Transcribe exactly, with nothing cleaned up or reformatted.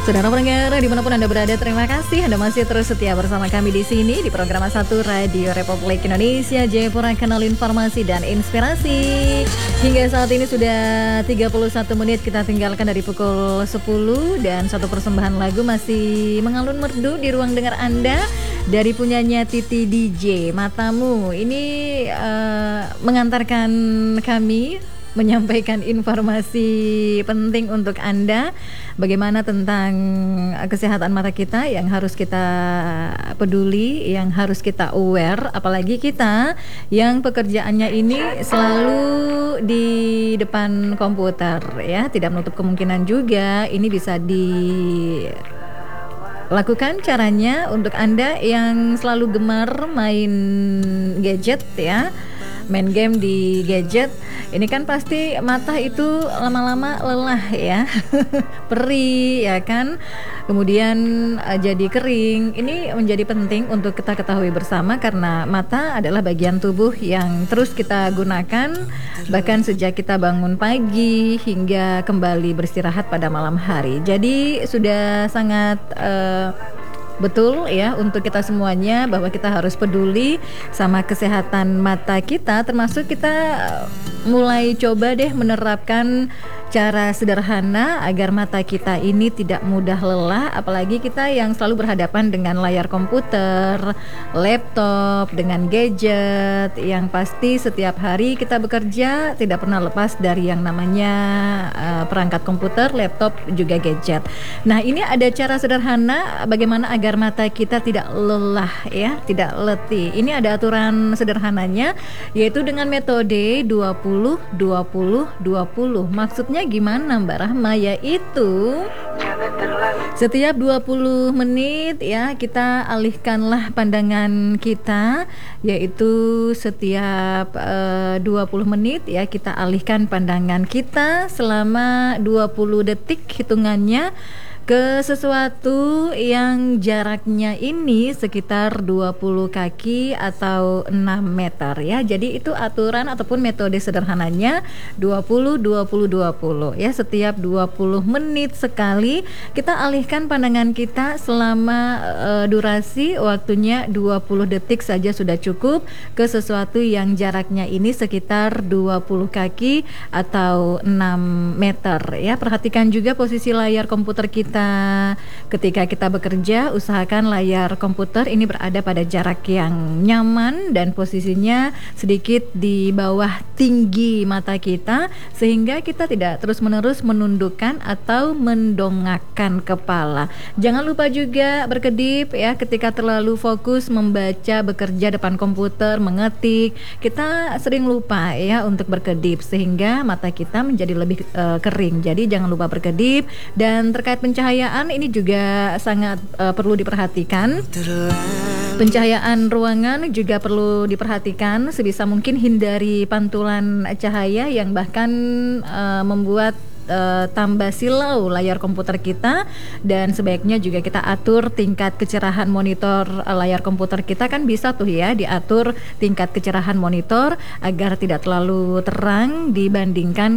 Saudara pendengar dimanapun Anda berada, terima kasih Anda masih terus setia bersama kami di sini di program satu Radio Republik Indonesia Jayapura, kanal informasi dan inspirasi. Hingga saat ini sudah tiga puluh satu menit kita tinggalkan dari pukul sepuluh dan satu persembahan lagu masih mengalun merdu di ruang dengar Anda dari punyanya Titi D J Matamu. Ini uh, mengantarkan kami menyampaikan informasi penting untuk Anda, bagaimana tentang kesehatan mata kita yang harus kita peduli, yang harus kita aware, apalagi kita yang pekerjaannya ini selalu di depan komputer ya, tidak menutup kemungkinan juga ini bisa dilakukan caranya untuk Anda yang selalu gemar main gadget ya, main game di gadget. Ini kan pasti mata itu lama-lama lelah ya, perih ya kan, kemudian uh, jadi kering. Ini menjadi penting untuk kita ketahui bersama karena mata adalah bagian tubuh yang terus kita gunakan bahkan sejak kita bangun pagi hingga kembali beristirahat pada malam hari. Jadi sudah sangat uh, betul ya untuk kita semuanya bahwa kita harus peduli sama kesehatan mata kita, termasuk kita mulai coba deh menerapkan cara sederhana agar mata kita ini tidak mudah lelah, apalagi kita yang selalu berhadapan dengan layar komputer, laptop, dengan gadget yang pasti setiap hari kita bekerja tidak pernah lepas dari yang namanya uh, perangkat komputer, laptop, juga gadget. Nah, ini ada cara sederhana bagaimana agar mata kita tidak lelah ya, tidak letih. Ini ada aturan sederhananya yaitu dengan metode dua puluh dua puluh dua puluh. Maksudnya gimana Mbak Rahma? Yaitu setiap dua puluh menit ya kita alihkanlah pandangan kita, yaitu setiap uh, dua puluh menit ya kita alihkan pandangan kita selama dua puluh detik hitungannya ke sesuatu yang jaraknya ini sekitar dua puluh kaki atau enam meter ya. Jadi itu aturan ataupun metode sederhananya dua puluh dua puluh dua puluh ya. Setiap dua puluh menit sekali kita alihkan pandangan kita selama uh, durasi waktunya dua puluh detik saja sudah cukup ke sesuatu yang jaraknya ini sekitar dua puluh kaki atau enam meter ya. Perhatikan juga posisi layar komputer kita. Ketika kita bekerja, usahakan layar komputer ini berada pada jarak yang nyaman dan posisinya sedikit di bawah tinggi mata kita, sehingga kita tidak terus-menerus menundukkan atau mendongakkan kepala. Jangan lupa juga berkedip ya ketika terlalu fokus membaca, bekerja depan komputer, mengetik. Kita sering lupa ya untuk berkedip sehingga mata kita menjadi lebih uh, kering. Jadi jangan lupa berkedip. Dan terkait pencahayaan ini juga sangat uh, perlu diperhatikan. Pencahayaan ruangan juga perlu diperhatikan, sebisa mungkin hindari pantulan cahaya yang bahkan uh, membuat Uh, tambah silau layar komputer kita, dan sebaiknya juga kita atur tingkat kecerahan monitor uh, layar komputer kita, kan bisa tuh ya diatur tingkat kecerahan monitor agar tidak terlalu terang dibandingkan